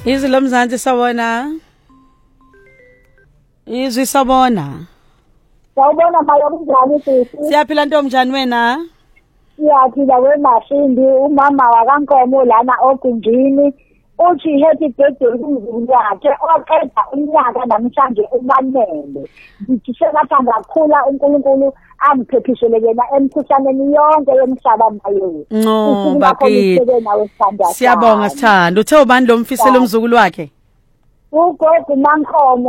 Izwi lomzansi sawona. Izwi sabona. Sawubona mama kunjani sisi? Siyaphila ntombi njani wena? Siyaphila weMashindi umama wakaNkomo lana ogunjini. Uthi happy birthday kumzulu wakhe oqeda unyaka namhlanje umanele. Ngithi sekathanda kakhulu uNkulunkulu amphephisele yena emkhuhlaneni yonke yomhlaba mayo. No bakithi. Siyabonga sithando. Uthe ubani lo mfisela umzukulu wakhe? Ugogo uMankomo.